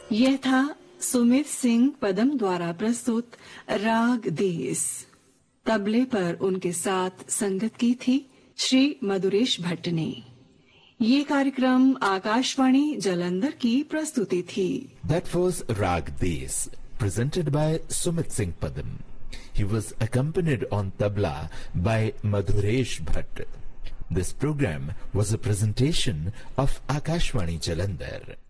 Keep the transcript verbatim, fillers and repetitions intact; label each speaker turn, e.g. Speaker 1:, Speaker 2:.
Speaker 1: यह था सुमित सिंह पदम द्वारा प्रस्तुत राग देस। तबले पर उनके साथ संगत की थी श्री मधुरेश भट्ट ने। ये कार्यक्रम आकाशवाणी जालंधर की प्रस्तुति थी।
Speaker 2: That was Rag Des, presented by Sumit Singh Padam. He was accompanied on tabla by Madhuresh Bhatt. This program was a presentation of Akashvani Jalandhar.